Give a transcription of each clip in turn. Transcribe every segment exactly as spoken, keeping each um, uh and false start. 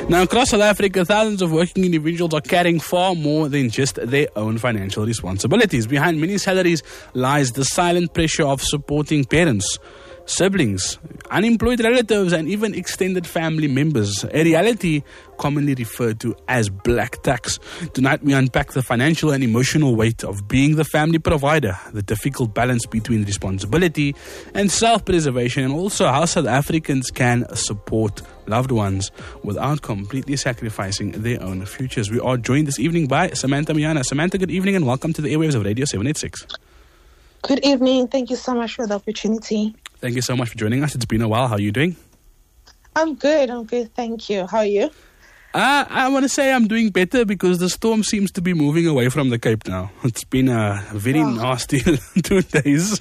Now, across South Africa, thousands of working individuals are carrying far more than just their own financial responsibilities. Behind many salaries lies the silent pressure of supporting parents, siblings, unemployed relatives, and even extended family members, a reality commonly referred to as black tax. Tonight we unpack the financial and emotional weight of being the family provider, the difficult balance between responsibility and self-preservation, and also how South Africans can support loved ones without completely sacrificing their own futures. We are joined this evening by Samantha Miana. Samantha, good evening and welcome to the airwaves of Radio seven eighty-six. Good evening. Thank you so much for the opportunity. Thank you so much for joining us. It's been a while. How are you doing? I'm good. I'm good. Thank you. How are you? Uh, I want to say I'm doing better because the storm seems to be moving away from the Cape now. It's been a very wow. nasty two days.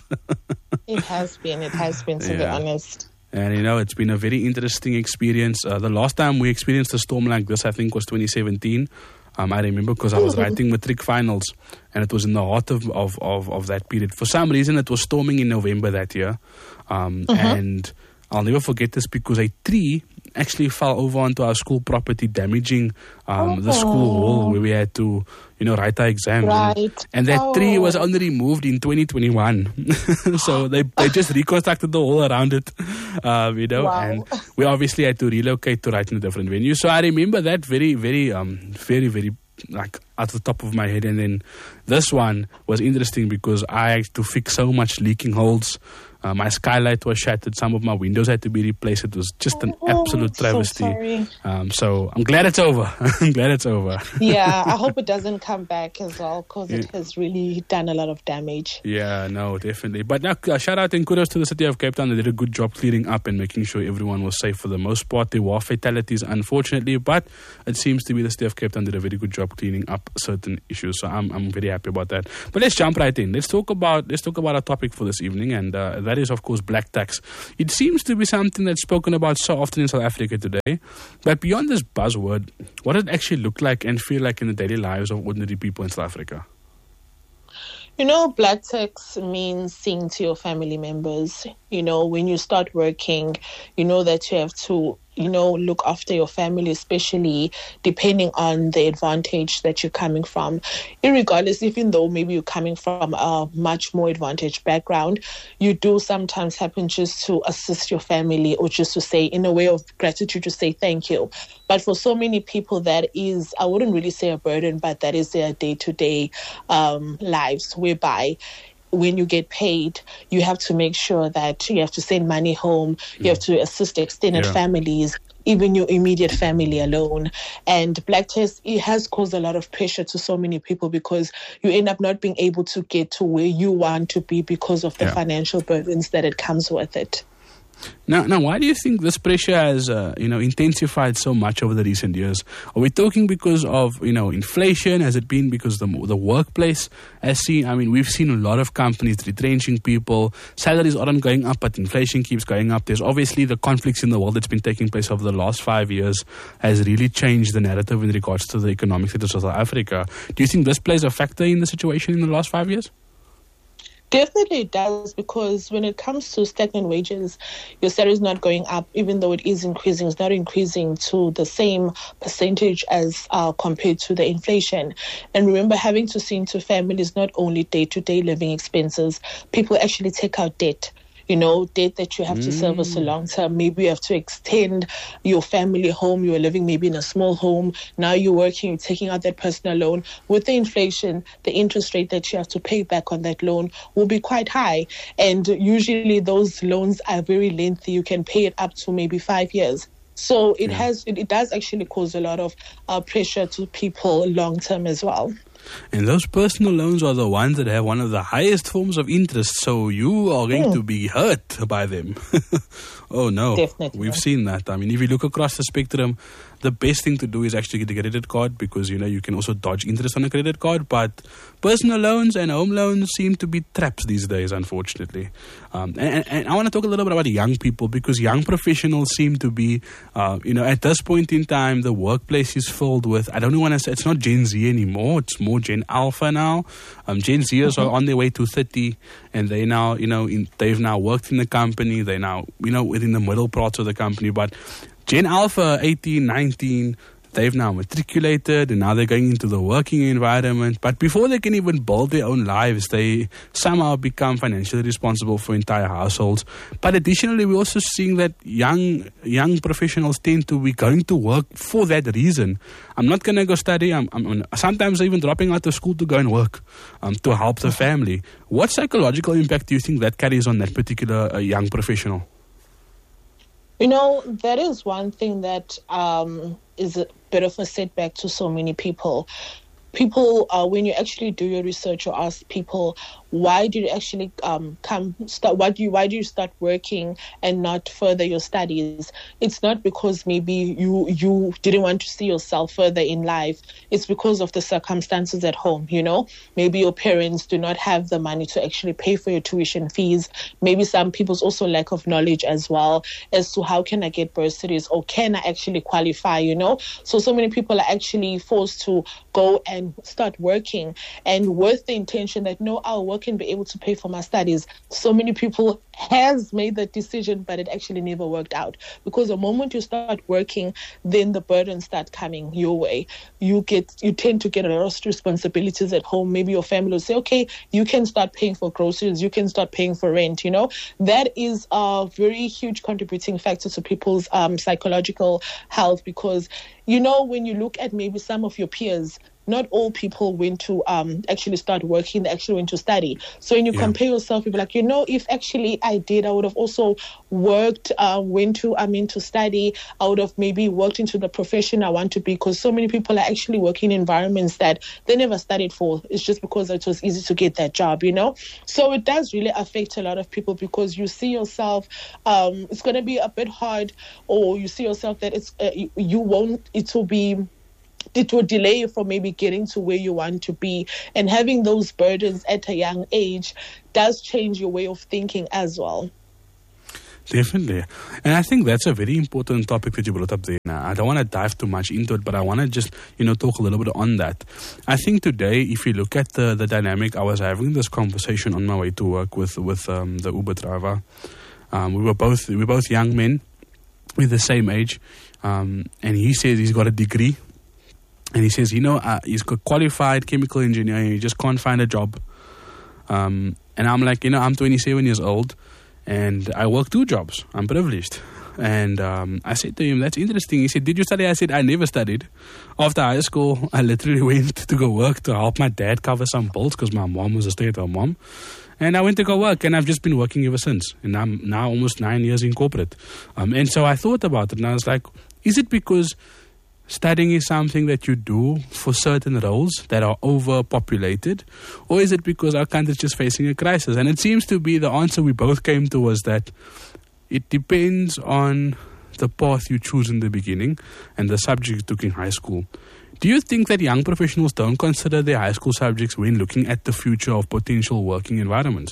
It has been. It has been, to yeah. be honest. And, you know, it's been a very interesting experience. Uh, the last time we experienced a storm like this, I think, was twenty seventeen. Um, I remember because I was writing matric finals and it was in the heart of, of, of, of that period. For some reason, it was storming in November that year. Um, uh-huh. And I'll never forget this because a tree actually fell over onto our school property, damaging um, oh. the school hall where we had to, you know, write our exam. Right. And, and that oh. tree was only removed in twenty twenty-one. So they, they just reconstructed the whole around it, um, you know, wow. and we obviously had to relocate to write in a different venue. So I remember that very, very, um, very, very, like at the top of my head. And then this one was interesting because I had to fix so much leaking holes. Uh, my skylight was shattered. Some of my windows had to be replaced. It was just an oh, absolute travesty. So sorry. Um, so I'm glad it's over. I'm glad it's over. Yeah, I hope it doesn't come back as well because yeah. it has really done a lot of damage. Yeah, no, definitely. But now, uh, shout out and kudos to the city of Cape Town. They did a good job clearing up and making sure everyone was safe for the most part. There were fatalities, unfortunately, but it seems to be the city of Cape Town did a very good job cleaning up certain issues. So I'm I'm very happy about that. But let's jump right in. Let's talk about let's talk about our topic for this evening, and uh, that is, of course, black tax. It seems to be something that's spoken about so often in South Africa today. But beyond this buzzword, what does it actually look like and feel like in the daily lives of ordinary people in South Africa? You know, black tax means seeing to your family members. You know, when you start working, you know that you have to, you know, look after your family, especially depending on the advantage that you're coming from. Irregardless, even though maybe you're coming from a much more advantaged background, you do sometimes happen just to assist your family or just to say, in a way of gratitude, to say thank you. But for so many people, that is, I wouldn't really say a burden, but that is their day-to-day um, lives, whereby when you get paid, you have to make sure that you have to send money home, you have to assist extended yeah. families, even your immediate family alone. And black tax, it has caused a lot of pressure to so many people because you end up not being able to get to where you want to be because of the yeah. financial burdens that it comes with it. Now, now, why do you think this pressure has, uh, you know, intensified so much over the recent years? Are we talking because of, you know, inflation? Has it been because the the workplace has seen? I mean, we've seen a lot of companies retrenching people. Salaries aren't going up, but inflation keeps going up. There's obviously the conflicts in the world that's been taking place over the last five years has really changed the narrative in regards to the economic status of South Africa. Do you think this plays a factor in the situation in the last five years? Definitely it does, because when it comes to stagnant wages, your salary is not going up, even though it is increasing. It's not increasing to the same percentage as uh, compared to the inflation. And remember, having to see into families, not only day-to-day living expenses, people actually take out debt. You know, debt that you have mm. to service a long term. Maybe you have to extend your family home. You were living maybe in a small home. Now you're working, you're taking out that personal loan. With the inflation, the interest rate that you have to pay back on that loan will be quite high. And usually those loans are very lengthy. You can pay it up to maybe five years. So it yeah. has, it, it does actually cause a lot of uh, pressure to people long term as well. And those personal loans are the ones that have one of the highest forms of interest, so you are going mm. to be hurt by them. Oh, no. Definitely. We've seen that. I mean, if you look across the spectrum, the best thing to do is actually get a credit card because, you know, you can also dodge interest on a credit card. But personal loans and home loans seem to be traps these days, unfortunately. Um, and, and I want to talk a little bit about young people because young professionals seem to be, uh, you know, at this point in time, the workplace is filled with, I don't want to say, it's not Gen Z anymore. It's more Gen Alpha now. Um, Gen Zers mm-hmm. are on their way to thirty and they now, you know, in, they've now worked in the company. They now, you know, within the middle parts of the company. But Gen Alpha, eighteen, nineteen, they've now matriculated and now they're going into the working environment. But before they can even build their own lives, they somehow become financially responsible for entire households. But additionally, we're also seeing that young young professionals tend to be going to work for that reason. I'm not going to go study. I'm, I'm sometimes even dropping out of school to go and work um, to help the family. What psychological impact do you think that carries on that particular uh, young professional? You know, that is one thing that um, is a bit of a setback to so many people. People, uh, when you actually do your research or ask people, why do you actually um, come start? Why do you why do you start working and not further your studies? It's not because maybe you you didn't want to see yourself further in life. It's because of the circumstances at home. You know, maybe your parents do not have the money to actually pay for your tuition fees. Maybe some people's also lack of knowledge as well as to how can I get bursaries or can I actually qualify. You know, so so many people are actually forced to go and start working, and with the intention that no, I'll work and be able to pay for my studies. So many people has made that decision, but it actually never worked out, because the moment you start working, then the burdens start coming your way. You get, you tend to get a lot of responsibilities at home. Maybe your family will say, okay, you can start paying for groceries, you can start paying for rent. You know, that is a very huge contributing factor to people's um, psychological health, because, you know, when you look at maybe some of your peers, not all people went to um, actually start working, they actually went to study. So when you yeah. compare yourself, you'll be like, you know, if actually I did, I would have also worked, uh, went to, I mean, to study. I would have maybe worked into the profession I want to be, because so many people are actually working in environments that they never studied for. It's just because it was easy to get that job, you know? So it does really affect a lot of people, because you see yourself, um, it's going to be a bit hard, or you see yourself that it's uh, you, you won't, it will be, it will delay you from maybe getting to where you want to be. And having those burdens at a young age does change your way of thinking as well. Definitely. And I think that's a very important topic that you brought up there. Now, I don't want to dive too much into it, but I want to just, you know, talk a little bit on that. I think today, if you look at the, the dynamic, I was having this conversation on my way to work with, with um, the Uber driver. Um, we were both we were both young men with the same age. Um, and he says he's got a degree. And he says, you know, uh, he's got qualified chemical engineer. He just can't find a job. Um, and I'm like, you know, I'm twenty-seven years old and I work two jobs. I'm privileged. And um, I said to him, that's interesting. He said, did you study? I said, I never studied. After high school, I literally went to go work to help my dad cover some bills, because my mom was a stay-at-home mom. And I went to go work, and I've just been working ever since. And I'm now almost nine years in corporate. Um, and so I thought about it, and I was like, is it because studying is something that you do for certain roles that are overpopulated? Or is it because our country is just facing a crisis? And it seems to be the answer we both came to was that it depends on the path you choose in the beginning and the subject you took in high school. Do you think that young professionals don't consider their high school subjects when looking at the future of potential working environments?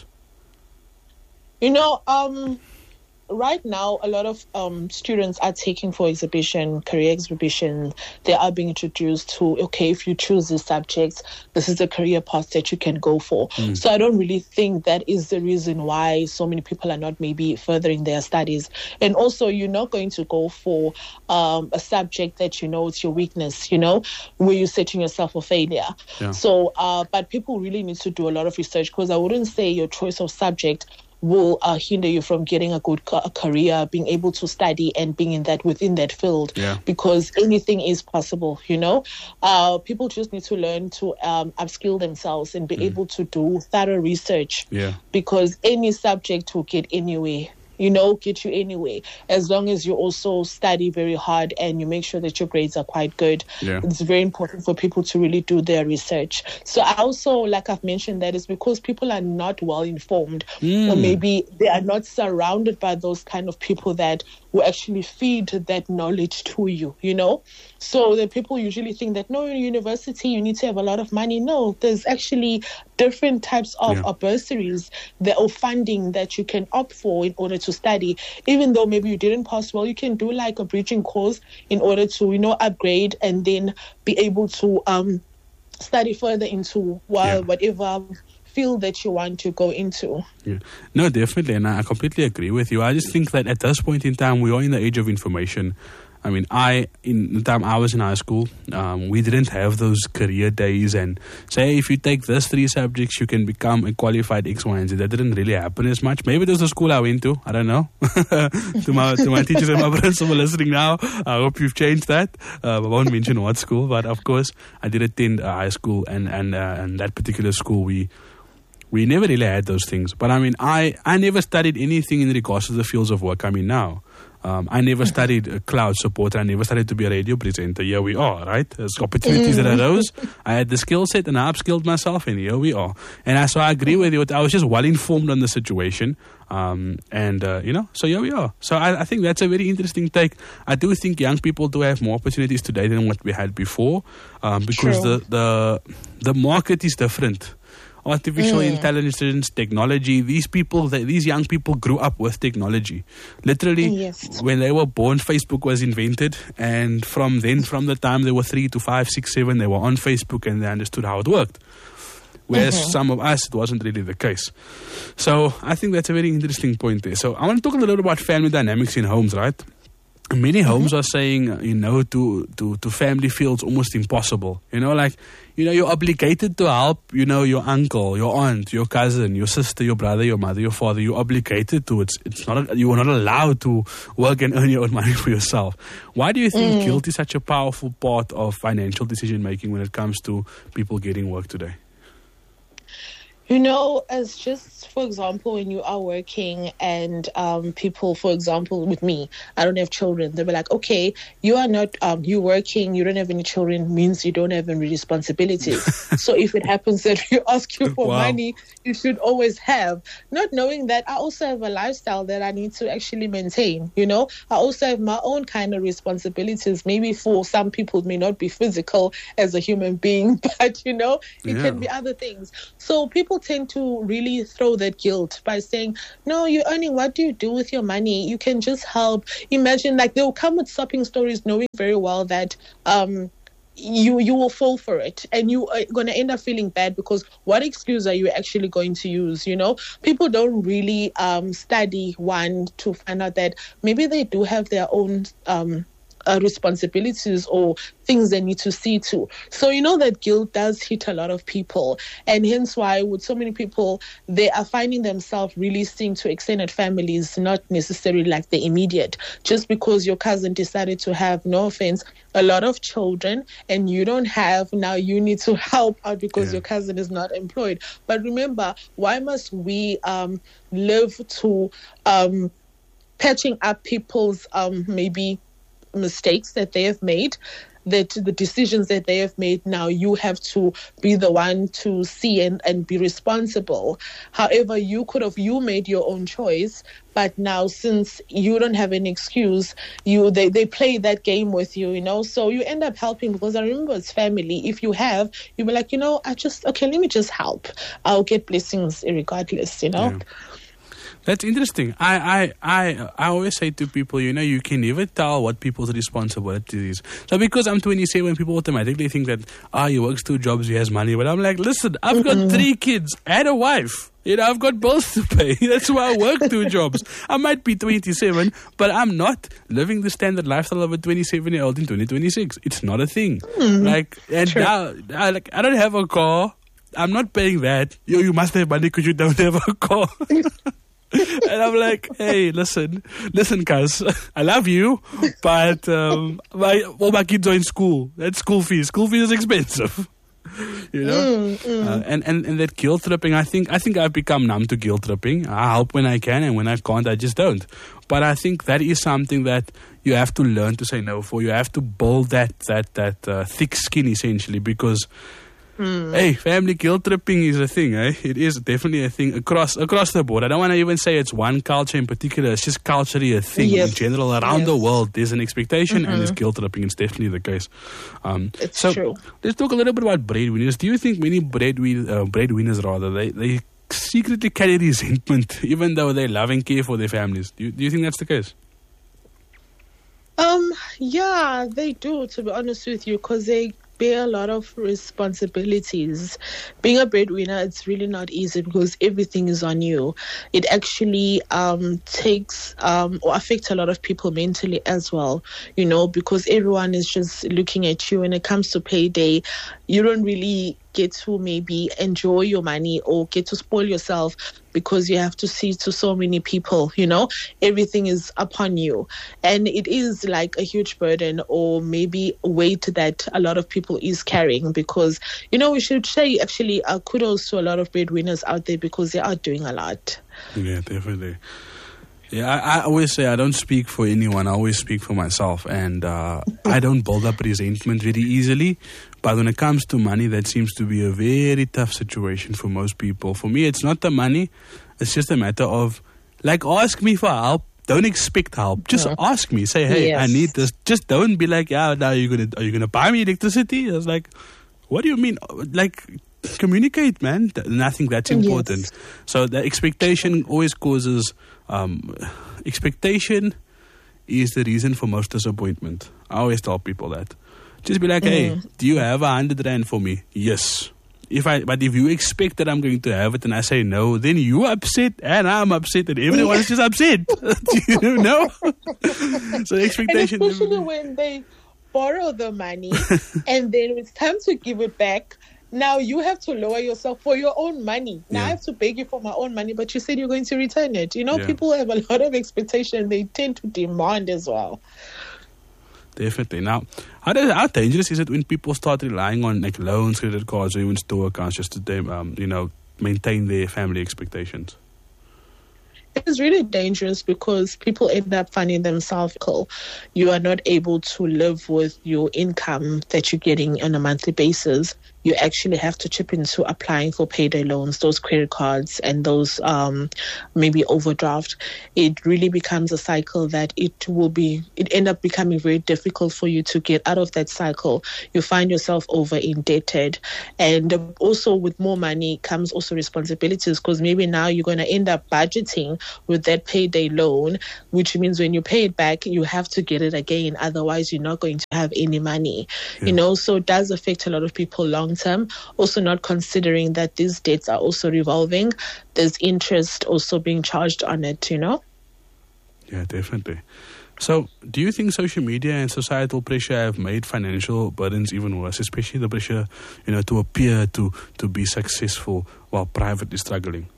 You know, um... right now, a lot of um, students are taking for exhibition, career exhibition. They are being introduced to, okay, if you choose these subjects, this is the career path that you can go for. Mm. So I don't really think that is the reason why so many people are not maybe furthering their studies. And also, you're not going to go for um, a subject that you know it's your weakness, you know, where you're setting yourself for failure. Yeah. So, uh, but people really need to do a lot of research, because I wouldn't say your choice of subject will uh, hinder you from getting a good ca- career, being able to study and being in that within that field, yeah. because anything is possible, you know. Uh, people just need to learn to um, upskill themselves and be mm. able to do thorough research, yeah. because any subject will get anywhere. You know, get you anyway, as long as you also study very hard and you make sure that your grades are quite good. Yeah. It's very important for people to really do their research. So I also, like I've mentioned, that is because people are not well informed, mm. or maybe they are not surrounded by those kind of people that will actually feed that knowledge to you, you know. So the people usually think that, no, in university you need to have a lot of money. No, there's actually different types of yeah. bursaries that, or funding that you can opt for in order to study. Even though maybe you didn't pass well, you can do like a bridging course in order to, you know, upgrade and then be able to um, study further into well, yeah. whatever field that you want to go into. Yeah. No, definitely, and I completely agree with you. I just think that at this point in time, we are in the age of information. I mean, I in the time I was in high school, um, we didn't have those career days and say if you take this three subjects, you can become a qualified X, Y, and Z. That didn't really happen as much. Maybe it was the school I went to. I don't know. to my to my teachers and my principal listening now, I hope you've changed that. Uh, I won't mention what school, but of course, I did attend a high school, and and uh, and that particular school we. We never really had those things. But I mean, I, I never studied anything in regards to the fields of work I'm in now. Um, I never studied uh, cloud support. I never studied to be a radio presenter. Here we are, right? There's opportunities that arose. I had the skill set and I upskilled myself, and here we are. And I, so I agree with you. I was just well informed on the situation. Um, and, uh, you know, so here we are. So I, I think that's a very interesting take. I do think young people do have more opportunities today than what we had before, um, because the, the, the market is different. Artificial mm. intelligence, technology. These people, they, these young people grew up with technology. Literally, yes. When they were born, Facebook was invented. And from then, from the time they were three to five, six, seven, they were on Facebook and they understood how it worked. Whereas mm-hmm. some of us, it wasn't really the case. So I think that's a very interesting point there. So I want to talk a little bit about family dynamics in homes, right? Many homes mm-hmm. are saying, you know, to, to, to family feels almost impossible. You know, like, you know, you're obligated to help, you know, your uncle, your aunt, your cousin, your sister, your brother, your mother, your father. You're obligated to. It's it's not. A, you are not allowed to work and earn your own money for yourself. Why do you think mm. guilt is such a powerful part of financial decision making when it comes to people getting work today? You know, as just, for example, when you are working and um, people, for example, with me, I don't have children. They'll be like, okay, you are not, um, you working, you don't have any children, means you don't have any responsibilities. So if it happens that we ask you for wow. money, you should always have. Not knowing that I also have a lifestyle that I need to actually maintain, you know. I also have my own kind of responsibilities. Maybe for some people it may not be physical as a human being, but, you know, it yeah. can be other things. So people tend to really throw that guilt by saying, no, you're earning, what do you do with your money? You can just help. Imagine, like, they'll come with shopping stories knowing very well that um you you will fall for it and you are going to end up feeling bad, because what excuse are you actually going to use? You know, people don't really um study one to find out that maybe they do have their own um Uh, responsibilities or things they need to see to. So you know that guilt does hit a lot of people, and hence why with so many people, they are finding themselves releasing to extended families, not necessarily like the immediate, just because your cousin decided to have, no offense, a lot of children and you don't have. Now you need to help out because yeah. your cousin is not employed. But remember, why must we um live to um patching up people's um maybe mistakes that they have made, that the decisions that they have made? Now you have to be the one to see and, and be responsible. However, you could have, you made your own choice, but now since you don't have an excuse, you they, they play that game with you, you know, so you end up helping, because I remember it's family. If you have, you'll be like, you know, I just, okay, let me just help. I'll get blessings regardless, you know. Yeah. That's interesting. I, I, I, I always say to people, you know, you can never tell what people's responsibility is. So because I'm twenty-seven, people automatically think that, ah, oh, he works two jobs, he has money. But I'm like, listen, I've got mm-hmm. three kids and a wife. You know, I've got bills to pay. That's why I work two jobs. I might be twenty-seven, but I'm not living the standard lifestyle of a twenty-seven-year-old in twenty twenty-six. It's not a thing. Mm-hmm. Like, and now, I, like, I don't have a car. I'm not paying that. Yo, you must have money because you don't have a car. And I'm like, hey, listen, listen, cuz, I love you, but um, my, all my kids are in school. That's school fees. School fees is expensive. You know, mm, mm. Uh, and, and and that guilt tripping. I think I think I've become numb to guilt tripping. I help when I can, and when I can't, I just don't. But I think that is something that you have to learn to say no for. You have to build that that that uh, thick skin, essentially, because. Mm. Hey, family guilt tripping is a thing, eh? It is definitely a thing across across the board. I don't want to even say it's one culture in particular. It's just culturally a thing yes. in general. Around yes. the world, there's an expectation mm-hmm. and there's guilt tripping. It's definitely the case. Um, it's so true. Let's talk a little bit about breadwinners. Do you think many breadwin- uh, breadwinners, rather, they, they secretly carry resentment even though they love and care for their families? Do you, do you think that's the case? Um, yeah, they do, to be honest with you, because they bear a lot of responsibilities. Being a breadwinner, it's really not easy because everything is on you. It actually um, takes um, or affects a lot of people mentally as well, you know, because everyone is just looking at you. When it comes to payday, you don't really get to maybe enjoy your money or get to spoil yourself because you have to see to so many people, you know, everything is upon you. And it is like a huge burden or maybe weight that a lot of people is carrying because, you know, we should say actually uh, kudos to a lot of breadwinners out there because they are doing a lot. Yeah, definitely. Yeah, I, I always say I don't speak for anyone. I always speak for myself. And uh, I don't build up resentment very easily. But when it comes to money, that seems to be a very tough situation for most people. For me, it's not the money. It's just a matter of, like, ask me for help. Don't expect help. Just yeah. ask me. Say, hey, yes. I need this. Just don't be like, yeah, now you're gonna, are you going to buy me electricity? I was like, what do you mean? Like, communicate, man. And I think that's important. Yes. So the expectation always causes... Um, expectation is the reason for most disappointment. I always tell people that. Just be like, hey, mm. do you have a hundred rand for me? Yes. If I, but if you expect that I'm going to have it and I say no, then you're upset and I'm upset and everyone's just upset. You know? So the expectation. And especially when they borrow the money and then it's time to give it back. Now you have to lower yourself for your own money. Now yeah. I have to beg you for my own money, but you said you're going to return it. You know, yeah. people have a lot of expectation. They tend to demand as well. Definitely. Now, how, does, how dangerous is it when people start relying on like loans, credit cards, or even store accounts just to, um, you know, maintain their family expectations? It's really dangerous because people end up finding themselves ill. You are not able to live with your income that you're getting on a monthly basis. You actually have to chip into applying for payday loans, those credit cards and those um, maybe overdraft. It really becomes a cycle that it will be, it end up becoming very difficult for you to get out of that cycle. You find yourself over indebted. And also with more money comes also responsibilities because maybe now you're going to end up budgeting with that payday loan, which means when you pay it back, you have to get it again. Otherwise, you're not going to have any money. Yeah. You know, so it does affect a lot of people long term. Also not considering that these debts are also revolving. There's interest also being charged on it, you know? Yeah, definitely. So do you think social media and societal pressure have made financial burdens even worse, especially the pressure, you know, to appear to, to be successful while privately struggling?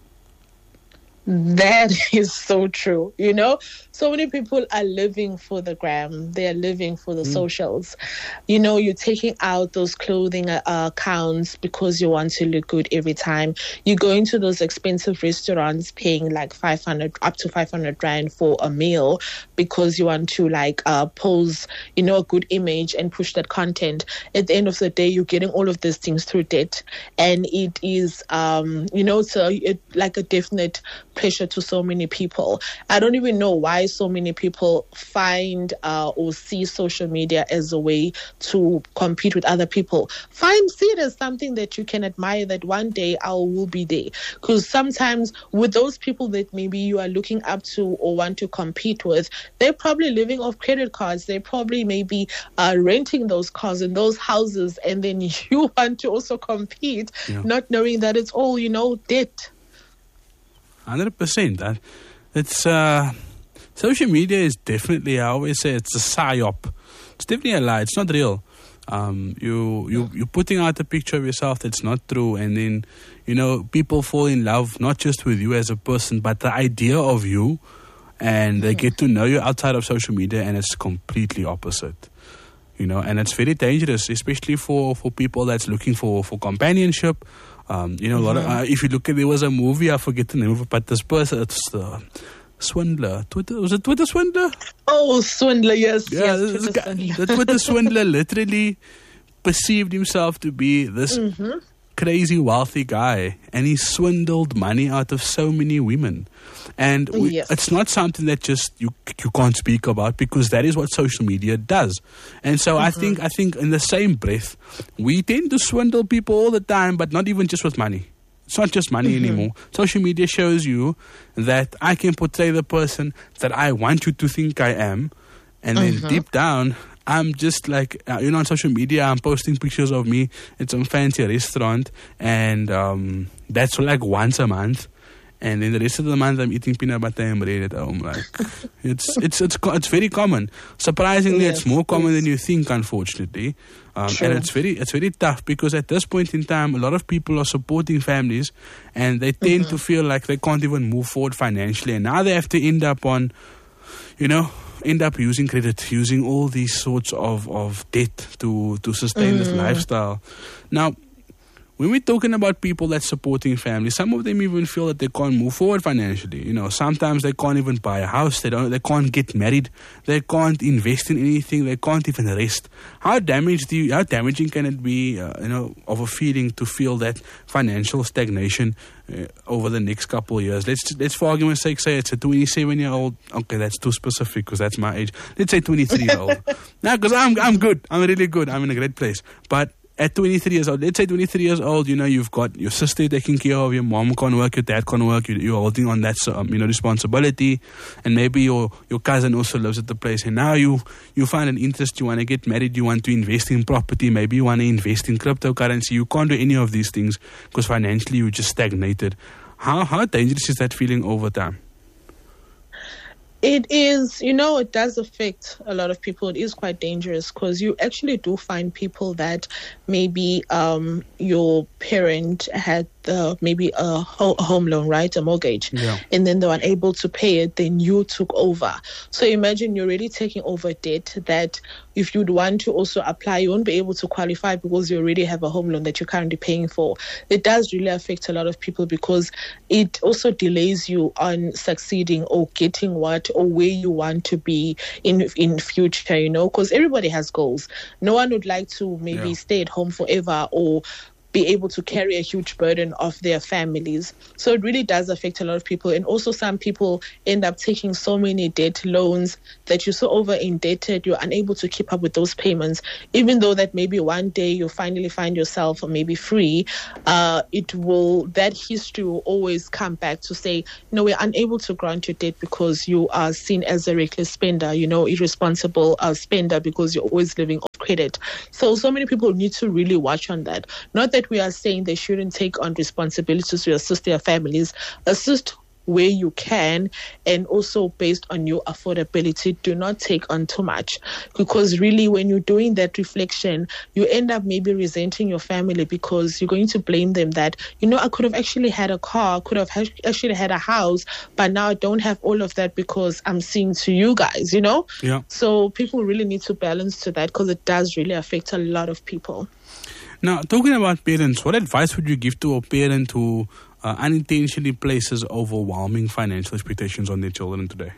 That is so true. You know, so many people are living for the gram. They are living for the mm. socials. You know, you're taking out those clothing uh, accounts because you want to look good every time. You go into those expensive restaurants paying like five hundred, up to five hundred rand for a meal because you want to like uh, pose, you know, a good image and push that content. At the end of the day, you're getting all of these things through debt. And it is, um, you know, so it like a definite pressure to so many people. I don't even know why so many people find uh, or see social media as a way to compete with other people. Find, see it as something that you can admire, that one day I will be there. Because sometimes with those people that maybe you are looking up to or want to compete with, they're probably living off credit cards. They probably maybe uh, renting those cars and those houses, and then you want to also compete, yeah. not knowing that it's all, you know, debt. one hundred percent. It's uh, social media is definitely, I always say it's a psyop. It's definitely a lie. It's not real. Um, you you you're putting out a picture of yourself that's not true, and then, you know, people fall in love not just with you as a person, but the idea of you, and they get to know you outside of social media, and it's completely opposite. You know, and it's very dangerous, especially for, for people that's looking for, for companionship. Um, you know, a lot of, uh, if you look at, there was a movie, I forget the name of it, but this person, it's the Swindler. Twitter, was it Twitter Swindler? Oh, Swindler, yes. Yeah, yes, Twitter guy, Swindler. The Twitter Swindler literally perceived himself to be this mm-hmm. crazy wealthy guy, and he swindled money out of so many women. And we, yes. it's not something that just you you can't speak about, because that is what social media does. And so mm-hmm. I think I think in the same breath, we tend to swindle people all the time, but not even just with money. It's not just money mm-hmm. anymore. Social media shows you that I can portray the person that I want you to think I am, and then mm-hmm. deep down, I'm just like, uh, you know, on social media, I'm posting pictures of me at some fancy restaurant, and um, that's like once a month. And then the rest of the month, I'm eating peanut butter and bread at home. Like, it's it's it's co- it's very common. Surprisingly, Yes, it's more common yes. than you think. Unfortunately, um, Sure. and it's very it's very tough because at this point in time, a lot of people are supporting families, and they tend Mm-hmm. to feel like they can't even move forward financially, and now they have to end up on, you know, end up using credit, using all these sorts of, of debt to to sustain this lifestyle. Now, when we're talking about people that's supporting families, some of them even feel that they can't move forward financially. You know, sometimes they can't even buy a house. They don't. They can't get married. They can't invest in anything. They can't even rest. How damaged do you, How damaging can it be? Uh, you know, of a feeling to feel that financial stagnation uh, over the next couple of years. Let's let's for argument's sake say it's a twenty-seven year old. Okay, that's too specific because that's my age. Let's say twenty-three year old. Now, because I'm I'm good. I'm really good. I'm in a great place. But at twenty-three years old, let's say twenty-three years old, you know, you've got your sister taking care of, your mom can't work, your dad can't work, you, you're holding on that, um, you know, responsibility, and maybe your, your cousin also lives at the place, and now you, you find an interest, you want to get married, you want to invest in property, maybe you want to invest in cryptocurrency, you can't do any of these things because financially you just stagnated. How, how dangerous is that feeling over time? It is, you know, it does affect a lot of people. It is quite dangerous because you actually do find people that maybe um, your parent had uh, maybe a, ho- a home loan, right, a mortgage, Yeah. and then they were unable to pay it, then you took over. So imagine you're already taking over debt that if you'd want to also apply, you won't be able to qualify because you already have a home loan that you're currently paying for. It does really affect a lot of people because it also delays you on succeeding or getting what or where you want to be in in future, you know, because everybody has goals. No one would like to maybe Yeah. stay at home forever or be able to carry a huge burden of their families. So it really does affect a lot of people. And also some people end up taking so many debt loans that you're so over indebted, you're unable to keep up with those payments. Even though that maybe one day you'll finally find yourself maybe free, uh, it will, that history will always come back to say, no, we're unable to grant your debt because you are seen as a reckless spender, you know, irresponsible uh, spender because you're always living off credit. So, so many people need to really watch on that. Not that we are saying they shouldn't take on responsibilities to assist their families. Assist where you can, and also based on your affordability, do not take on too much, because really when you're doing that reflection, you end up maybe resenting your family because you're going to blame them that, you know, I could have actually had a car, could have ha- actually had a house, but now I don't have all of that because I'm seeing to you guys, you know? Yeah. So people really need to balance to that because it does really affect a lot of people. Now, talking about parents, what advice would you give to a parent who uh, unintentionally places overwhelming financial expectations on their children today?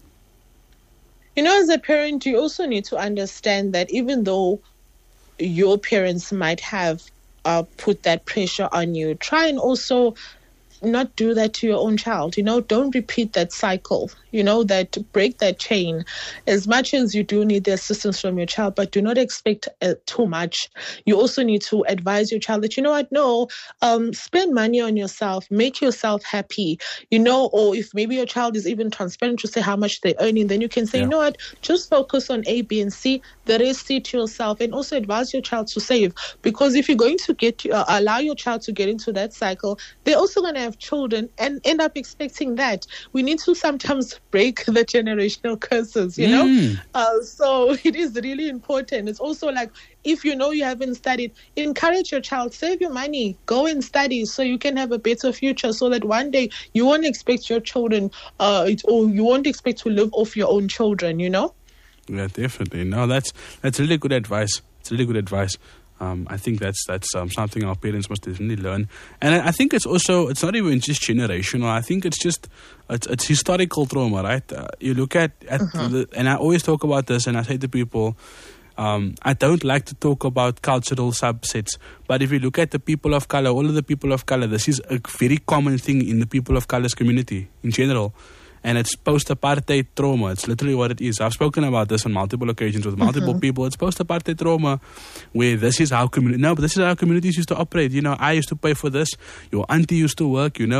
You know, as a parent, you also need to understand that even though your parents might have uh, put that pressure on you, try and also not do that to your own child. You know, don't repeat that cycle, you know, that break that chain. As much as you do need the assistance from your child, but do not expect uh, too much. You also need to advise your child that, you know what, no, um, spend money on yourself, make yourself happy, you know, or if maybe your child is even transparent to say how much they're earning, then you can say, Yeah. you know what, just focus on A, B, and C, the rest see to yourself, and also advise your child to save. Because if you're going to get, uh, allow your child to get into that cycle, they're also going to have children and end up expecting that. We need to sometimes break the generational curses, you know? Mm. Uh, so it is really important. It's also like, if you know you haven't studied, encourage your child, save your money, go and study so you can have a better future, so that one day you won't expect your children, uh, it, or you won't expect to live off your own children, you know? Yeah, definitely. No, that's that's really good advice. It's really good advice. Um, I think that's that's um, something our parents must definitely learn. And I, I think it's also, it's not even just generational. I think it's just, it's, it's historical trauma, right? Uh, you look at, at Uh-huh. the, and I always talk about this, and I say to people, um, I don't like to talk about cultural subsets, but if you look at the people of color, all of the people of color, this is a very common thing in the people of color's community in general. And it's post-apartheid trauma. It's literally what it is. I've spoken about this on multiple occasions with multiple Mhm. people. It's post-apartheid trauma, where this is how community. No, but this is how communities used to operate. You know, I used to pay for this. Your auntie used to work. You know,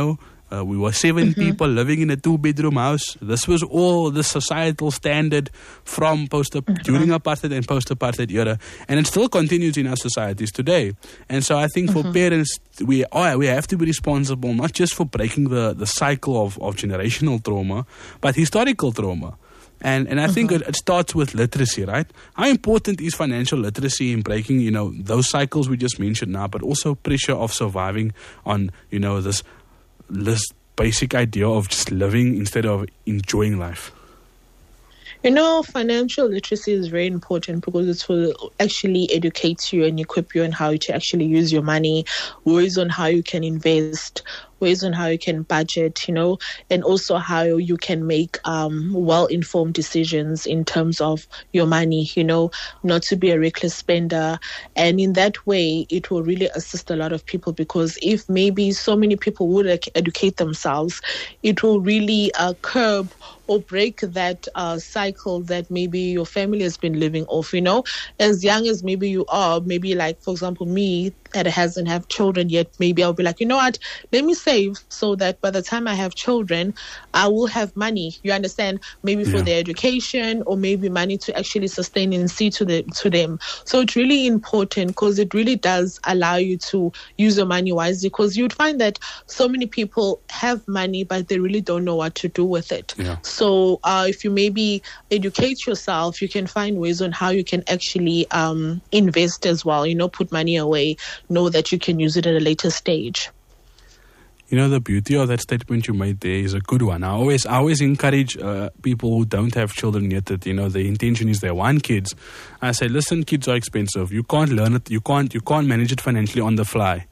Uh, we were seven Mm-hmm. people living in a two-bedroom house. This was all the societal standard from post Mm-hmm. during apartheid and post-apartheid era, and it still continues in our societies today. And so I think for Mm-hmm. parents, we oh, we have to be responsible not just for breaking the, the cycle of, of generational trauma, but historical trauma. And and I think it, it starts with literacy, right? How important is financial literacy in breaking, you know, those cycles we just mentioned now, but also pressure of surviving on, you know, this this basic idea of just living instead of enjoying life? You know, financial literacy is very important because it will actually educate you and equip you on how to actually use your money, ways on how you can invest, ways on how you can budget, you know, and also how you can make um, well-informed decisions in terms of your money, you know, not to be a reckless spender. And in that way, it will really assist a lot of people, because if maybe so many people would ec- educate themselves, it will really uh, curb or break that uh, cycle that maybe your family has been living off, you know. As young as maybe you are, maybe like, for example, me that hasn't have children yet, maybe I'll be like, you know what, let me save so that by the time I have children, I will have money, you understand, maybe for Yeah. their education, or maybe money to actually sustain and see to, the, to them. So it's really important, because it really does allow you to use your money wisely, because you'd find that so many people have money, but they really don't know what to do with it. Yeah. So uh, if you maybe educate yourself, you can find ways on how you can actually um, invest as well, you know, put money away, know that you can use it at a later stage. You know, the beauty of that statement you made there is a good one. I always, I always encourage uh, people who don't have children yet that, you know, the intention is they want kids. I say, listen, kids are expensive. You can't learn it. You can't, you can't manage it financially on the fly.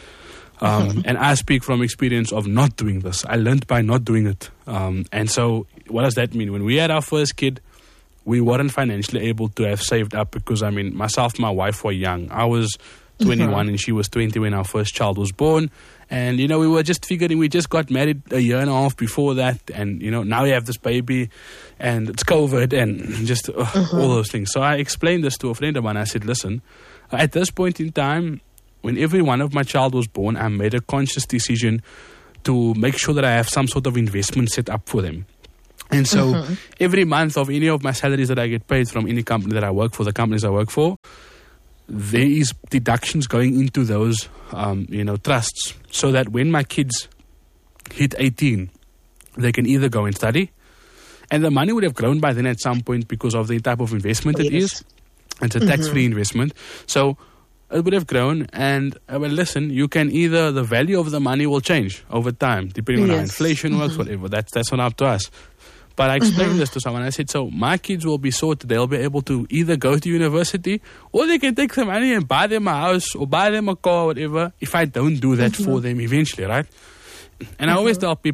Um, and I speak from experience of not doing this. I learned by not doing it. Um, and so what does that mean? When we had our first kid, we weren't financially able to have saved up, because, I mean, myself and my wife were young. I was twenty-one and she was twenty when our first child was born. And, you know, we were just figuring, we just got married a year and a half before that. And, you know, now we have this baby and it's COVID and just uh, all those things. So I explained this to a friend of mine. I said, listen, at this point in time, when every one of my child was born, I made a conscious decision to make sure that I have some sort of investment set up for them. And so Mm-hmm. every month of any of my salaries that I get paid from any company that I work for, the companies I work for, there is deductions going into those, um, you know, trusts, so that when my kids hit eighteen, they can either go and study, and the money would have grown by then at some point because of the type of investment it Yes. is. It's a tax-free investment. So it would have grown, and uh, well, listen, you can either, the value of the money will change over time, depending on how Yes. inflation works, whatever. That's, that's not up to us. But I explained this to someone. I said, so my kids will be sorted. They'll be able to either go to university, or they can take the money and buy them a house or buy them a car or whatever, if I don't do that for them eventually, right? And I always tell people,